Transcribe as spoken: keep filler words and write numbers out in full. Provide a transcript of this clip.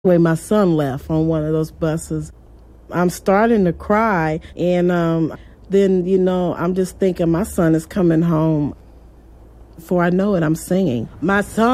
way my son left on one of those buses. I'm starting to cry, and um, then, you know, I'm just thinking my son is coming home. Before I know it, I'm singing. My son